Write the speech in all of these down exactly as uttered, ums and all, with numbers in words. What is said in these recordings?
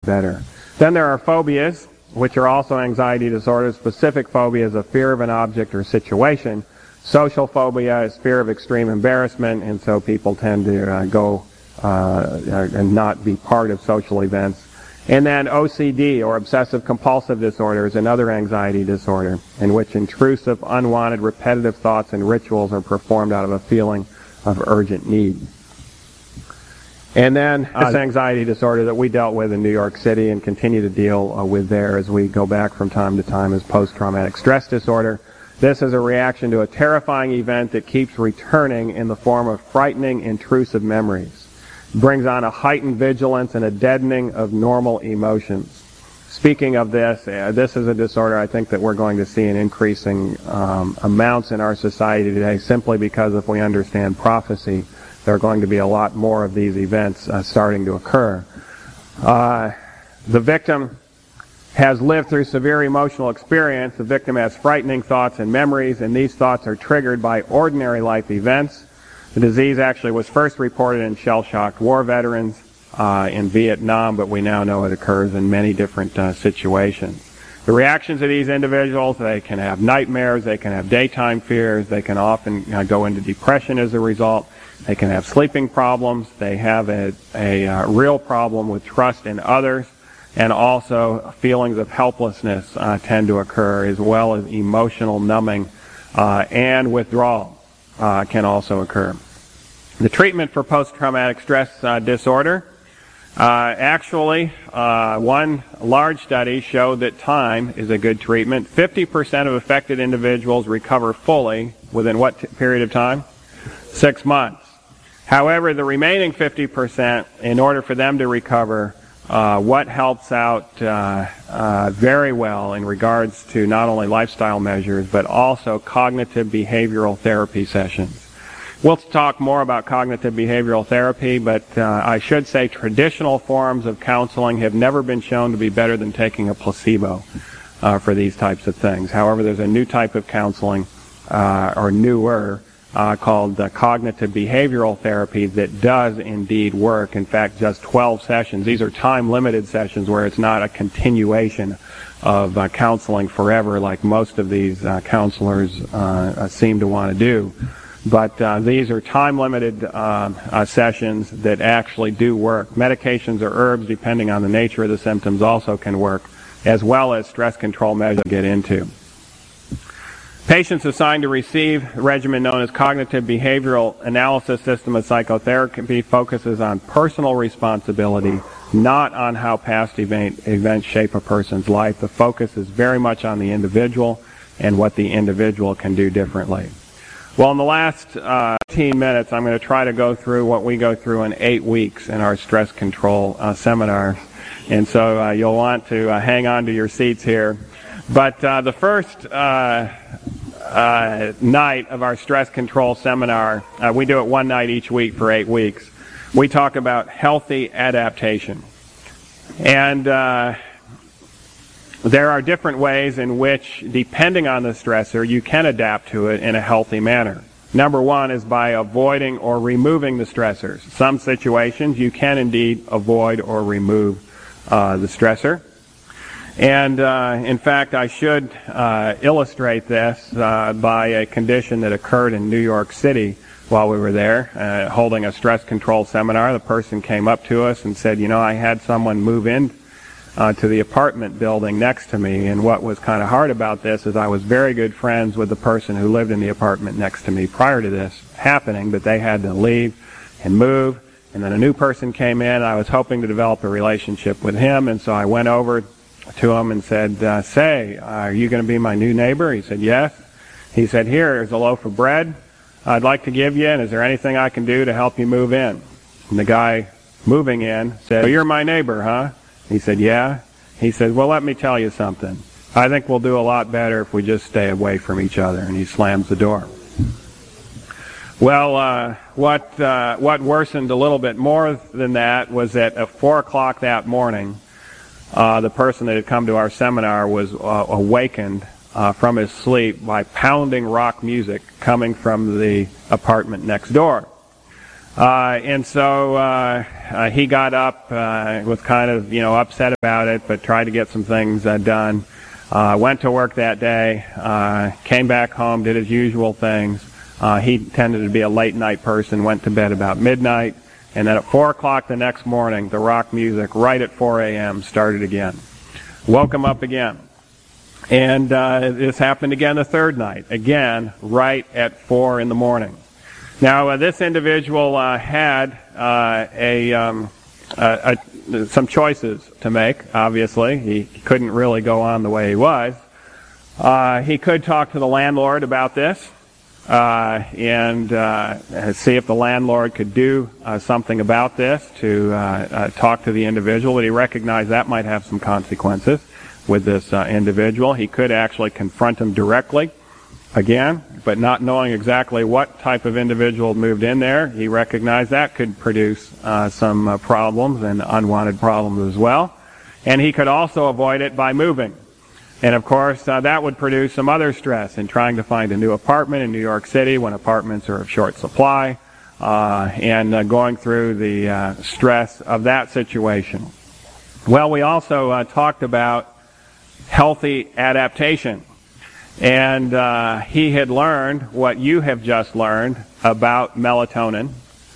better. Then there are phobias, which are also anxiety disorders. Specific phobia is a fear of an object or situation. Social phobia is fear of extreme embarrassment, and so people tend to uh, go uh, and not be part of social events. And then O C D, or obsessive compulsive disorder, is another anxiety disorder in which intrusive, unwanted, repetitive thoughts and rituals are performed out of a feeling of urgent need. And then uh, this anxiety disorder that we dealt with in New York City and continue to deal uh, with there as we go back from time to time is post-traumatic stress disorder. This is a reaction to a terrifying event that keeps returning in the form of frightening, intrusive memories. It brings on a heightened vigilance and a deadening of normal emotions. Speaking of this, uh, this is a disorder I think that we're going to see in increasing um, amounts in our society today, simply because if we understand prophecy, there are going to be a lot more of these events uh, starting to occur. Uh, the victim has lived through severe emotional experience. The victim has frightening thoughts and memories, and these thoughts are triggered by ordinary life events. The disease actually was first reported in shell-shocked war veterans uh, in Vietnam, but we now know it occurs in many different uh, situations. The reactions of these individuals, they can have nightmares, they can have daytime fears, they can often uh, go into depression as a result. They can have sleeping problems. They have a, a uh, real problem with trust in others, and also feelings of helplessness uh, tend to occur, as well as emotional numbing uh, and withdrawal uh, can also occur. The treatment for post-traumatic stress uh, disorder, uh, actually, uh, one large study showed that time is a good treatment. fifty percent of affected individuals recover fully within what t- period of time? Six months. However, the remaining fifty percent, in order for them to recover, uh, what helps out uh, uh, very well in regards to not only lifestyle measures, but also cognitive behavioral therapy sessions. We'll talk more about cognitive behavioral therapy, but uh, I should say traditional forms of counseling have never been shown to be better than taking a placebo uh, for these types of things. However, there's a new type of counseling, uh, or newer, Uh, called uh, cognitive behavioral therapy that does indeed work. In fact, just twelve sessions. These are time-limited sessions where it's not a continuation of uh, counseling forever like most of these uh, counselors uh, uh, seem to want to do. But uh, these are time-limited uh, uh, sessions that actually do work. Medications or herbs, depending on the nature of the symptoms, also can work, as well as stress control measures to get into. Patients assigned to receive a regimen known as Cognitive Behavioral Analysis System of Psychotherapy focuses on personal responsibility, not on how past event, events shape a person's life. The focus is very much on the individual and what the individual can do differently. Well, in the last uh, fifteen minutes, I'm going to try to go through what we go through in eight weeks in our stress control uh, seminar. And so uh, you'll want to uh, hang on to your seats here. But uh, the first uh, uh, night of our stress control seminar, uh, we do it one night each week for eight weeks. We talk about healthy adaptation. And uh, there are different ways in which, depending on the stressor, you can adapt to it in a healthy manner. Number one is by avoiding or removing the stressors. Some situations you can indeed avoid or remove uh, the stressor. And uh, in fact, I should uh, illustrate this uh, by a condition that occurred in New York City while we were there, uh, holding a stress control seminar. The person came up to us and said, you know, I had someone move in uh, to the apartment building next to me, and what was kind of hard about this is I was very good friends with the person who lived in the apartment next to me prior to this happening, but they had to leave and move, and then a new person came in. I was hoping to develop a relationship with him, and so I went over to him and said, uh, say, are you going to be my new neighbor? He said, yes. He said, here's a loaf of bread I'd like to give you, and is there anything I can do to help you move in? And the guy moving in said, oh, you're my neighbor, huh? He said, yeah. He said, well, let me tell you something. I think we'll do a lot better if we just stay away from each other. And he slams the door. Well, uh, what, uh, what worsened a little bit more than that was that at four o'clock that morning, Uh, the person that had come to our seminar was uh, awakened uh, from his sleep by pounding rock music coming from the apartment next door. Uh, and so uh, uh, he got up, uh, was kind of, you know, upset about it, but tried to get some things uh, done. Uh, went to work that day, uh, came back home, did his usual things. Uh, he tended to be a late night person, went to bed about midnight, and then at four o'clock the next morning, the rock music right at four a.m. started again. Woke him up again. And uh, this happened again the third night, again right at four in the morning. Now, uh, this individual uh, had uh, a, um, a, a some choices to make, obviously. He couldn't really go on the way he was. Uh, he could talk to the landlord about this uh, and uh, see if the landlord could do uh, something about this to uh, uh, talk to the individual, but he recognized that might have some consequences with this uh, individual. He could actually confront him directly, again, but not knowing exactly what type of individual moved in there, he recognized that could produce uh, some uh, problems and unwanted problems as well. And he could also avoid it by moving. And of course, uh, that would produce some other stress in trying to find a new apartment in New York City when apartments are of short supply, uh, and uh, going through the uh, stress of that situation. Well, we also uh, talked about healthy adaptation. And uh, he had learned what you have just learned about melatonin.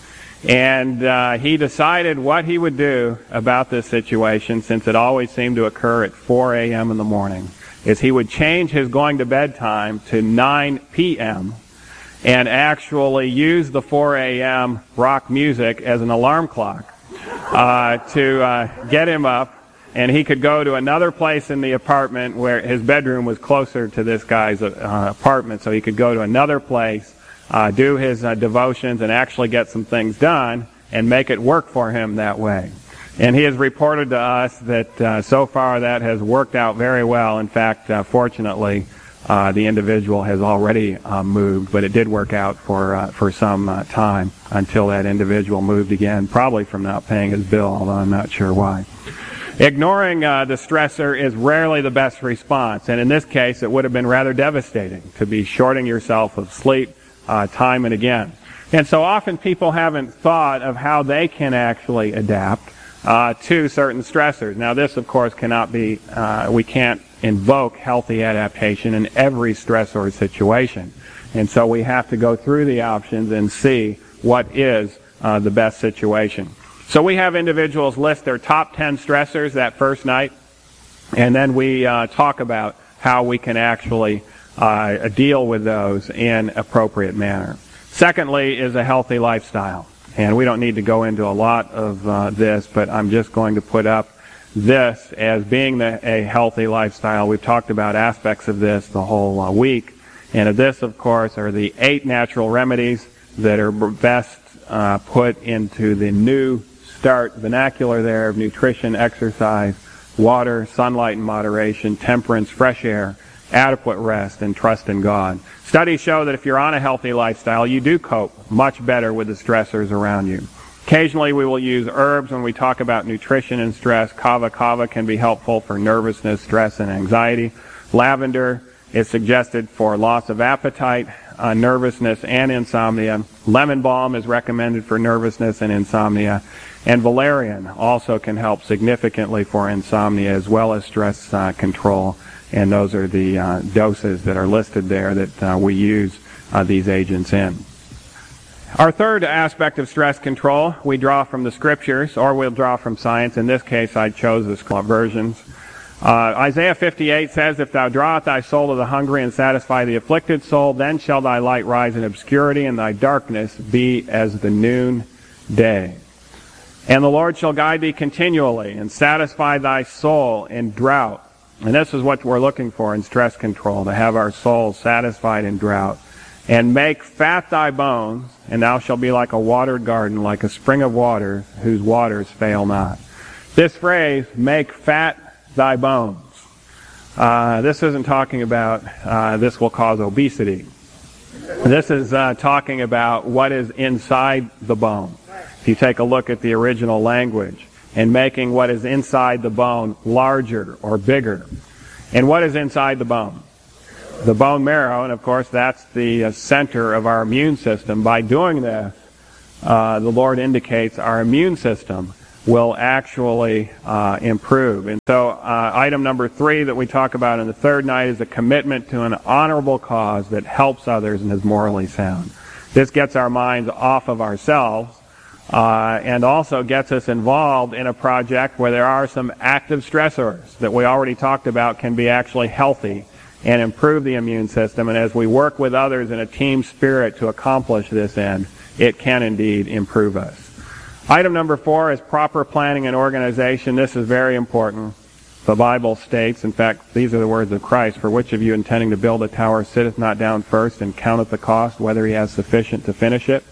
And uh, he decided what he would do about this situation, since it always seemed to occur at four a.m. in the morning, is he would change his going to bed time to nine p.m. and actually use the four a.m. rock music as an alarm clock uh, to uh, get him up. And he could go to another place in the apartment where his bedroom was closer to this guy's uh, apartment, so he could go to another place, uh, do his uh, devotions, and actually get some things done and make it work for him that way. And he has reported to us that uh, so far that has worked out very well. In fact, uh, fortunately, uh, the individual has already uh, moved, but it did work out for uh, for some uh, time until that individual moved again, probably from not paying his bill, although I'm not sure why. Ignoring uh, the stressor is rarely the best response, and in this case it would have been rather devastating to be shorting yourself of sleep uh, time and again. And so often people haven't thought of how they can actually adapt uh, to certain stressors. Now this, of course, cannot be, uh, we can't invoke healthy adaptation in every stressor situation. And so we have to go through the options and see what is uh, the best situation. So we have individuals list their top ten stressors that first night, and then we uh, talk about how we can actually uh, deal with those in appropriate manner. Secondly is a healthy lifestyle. And we don't need to go into a lot of uh, this, but I'm just going to put up this as being the, a healthy lifestyle. We've talked about aspects of this the whole uh, week. And of this, of course, are the eight natural remedies that are best uh, put into the new start vernacular there of nutrition, exercise, water, sunlight in moderation, temperance, fresh air, adequate rest, and trust in God. Studies show that if you're on a healthy lifestyle, you do cope much better with the stressors around you. Occasionally we will use herbs when we talk about nutrition and stress. Kava kava can be helpful for nervousness, stress, and anxiety. Lavender is suggested for loss of appetite, uh, nervousness, and insomnia. Lemon balm is recommended for nervousness and insomnia. And valerian also can help significantly for insomnia as well as stress uh, control. And those are the uh, doses that are listed there that uh, we use uh, these agents in. Our third aspect of stress control, we draw from the scriptures, or we'll draw from science. In this case, I chose the versions. Uh, Isaiah fifty-eight says, "If thou drawest thy soul to the hungry and satisfy the afflicted soul, then shall thy light rise in obscurity, and thy darkness be as the noon day. And the Lord shall guide thee continually, and satisfy thy soul in drought." And this is what we're looking for in stress control, to have our souls satisfied in drought. "And make fat thy bones, and thou shalt be like a watered garden, like a spring of water, whose waters fail not." This phrase, "make fat thy bones," uh, this isn't talking about uh, this will cause obesity. This is uh, talking about what is inside the bone. If you take a look at the original language, and making what is inside the bone larger or bigger. And what is inside the bone? The bone marrow, and of course that's the uh, center of our immune system. By doing this, uh, the Lord indicates our immune system will actually uh, improve. And so uh, item number three that we talk about in the third night is a commitment to an honorable cause that helps others and is morally sound. This gets our minds off of ourselves uh, and also gets us involved in a project where there are some active stressors that we already talked about can be actually healthy and improve the immune system. And as we work with others in a team spirit to accomplish this end, it can indeed improve us. Item number four is proper planning and organization. This is very important. The Bible states, in fact, these are the words of Christ, "For which of you intending to build a tower sitteth not down first and counteth the cost, whether he has sufficient to finish it?"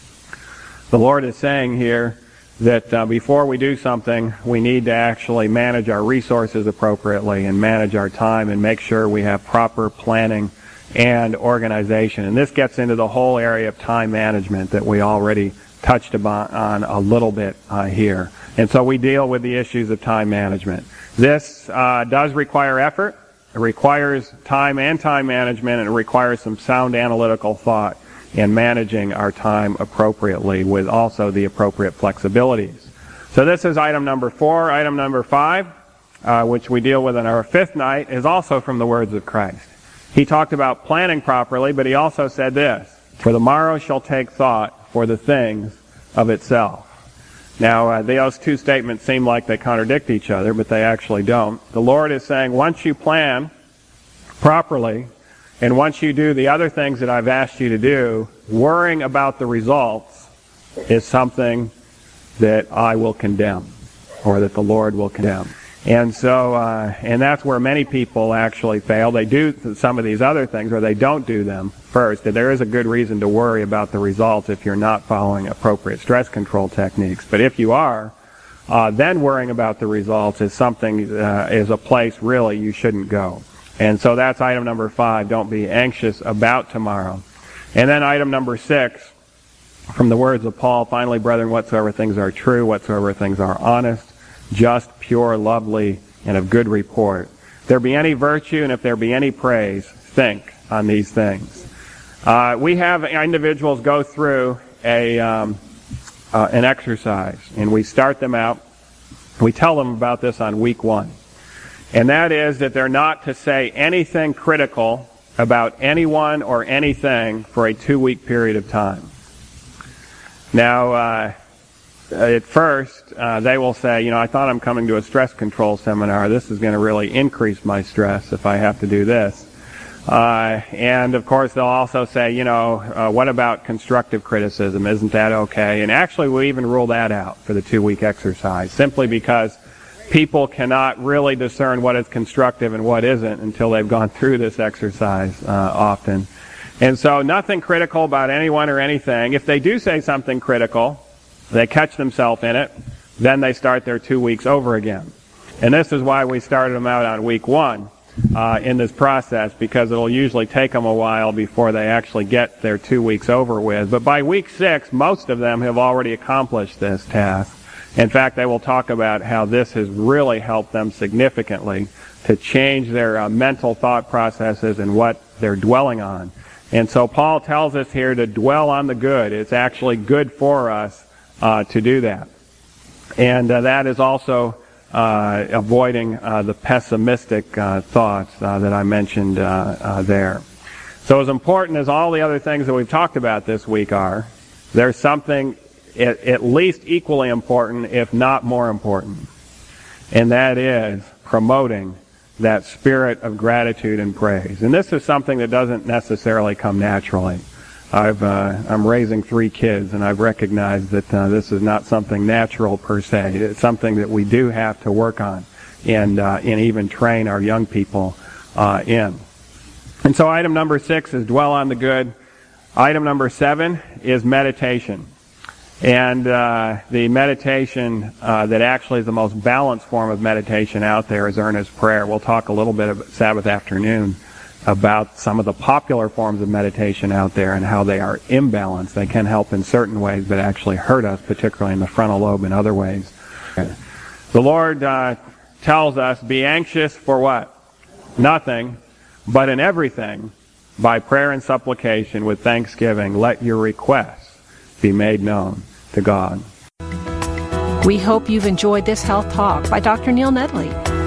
The Lord is saying here that uh, before we do something, we need to actually manage our resources appropriately and manage our time and make sure we have proper planning and organization. And this gets into the whole area of time management that we already touched upon on a little bit uh, here. And so we deal with the issues of time management. This uh, does require effort. It requires time and time management, and it requires some sound analytical thought in managing our time appropriately with also the appropriate flexibilities. So this is item number four. Item number five, uh, which we deal with in our fifth night, is also from the words of Christ. He talked about planning properly, but he also said this, "For the morrow shall take thought for the things of itself." Now, uh, those two statements seem like they contradict each other, but they actually don't. The Lord is saying, once you plan properly, and once you do the other things that I've asked you to do, worrying about the results is something that I will condemn, or that the Lord will condemn. And so, uh, and that's where many people actually fail. They do some of these other things, or they don't do them first. There is a good reason to worry about the results if you're not following appropriate stress control techniques. But if you are, uh, then worrying about the results is something, uh, is a place really you shouldn't go. And so that's item number five. Don't be anxious about tomorrow. And then item number six, from the words of Paul, "Finally, brethren, whatsoever things are true, whatsoever things are honest, just, pure, lovely, and of good report. If there be any virtue, and if there be any praise, think on these things." Uh, we have individuals go through a um, uh, an exercise, and we start them out. We tell them about this on week one. And that is that they're not to say anything critical about anyone or anything for a two-week period of time. Now, uh, at first, uh, they will say, you know, I thought I'm coming to a stress control seminar. This is going to really increase my stress if I have to do this. Uh, and, of course, they'll also say, you know, uh, what about constructive criticism? Isn't that okay? And actually, we even rule that out for the two-week exercise, simply because people cannot really discern what is constructive and what isn't until they've gone through this exercise uh, often. And so nothing critical about anyone or anything. If they do say something critical, they catch themselves in it, then they start their two weeks over again. And this is why we started them out on week one uh, in this process, because it'll usually take them a while before they actually get their two weeks over with. But by week six, most of them have already accomplished this task. In fact, they will talk about how this has really helped them significantly to change their uh, mental thought processes and what they're dwelling on. And so Paul tells us here to dwell on the good. It's actually good for us Uh, to do that. And uh, that is also uh, avoiding uh, the pessimistic uh, thoughts uh, that I mentioned uh, uh, there. So as important as all the other things that we've talked about this week are, there's something at, at least equally important, if not more important. And that is promoting that spirit of gratitude and praise. And this is something that doesn't necessarily come naturally. I've, uh, I'm raising three kids, and I've recognized that uh, this is not something natural per se. It's something that we do have to work on and, uh, and even train our young people uh, in. And so item number six is dwell on the good. Item number seven is meditation. And uh, the meditation uh, that actually is the most balanced form of meditation out there is earnest prayer. We'll talk a little bit about Sabbath afternoon about some of the popular forms of meditation out there and how they are imbalanced. They can help in certain ways, but actually hurt us, particularly in the frontal lobe and other ways. The Lord uh, tells us, be anxious for what? Nothing, but in everything, by prayer and supplication with thanksgiving, let your requests be made known to God. We hope you've enjoyed this Health Talk by Doctor Neil Nedley.